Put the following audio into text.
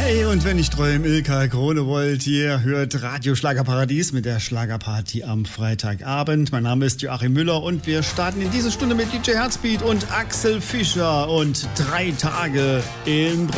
Hey, und wenn ich träume, Ilka Kronewold hier, hört Radio Schlagerparadies mit der Schlagerparty am Freitagabend. Mein Name ist Joachim Müller und wir starten in diese Stunde mit DJ Herzbeat und Axel Fischer und 3 Tage im